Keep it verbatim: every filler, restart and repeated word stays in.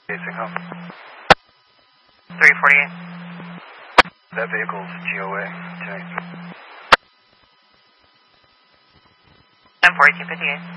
Facing home. three forty-eight. That vehicle's G O A. ten forty-two fifty-eight.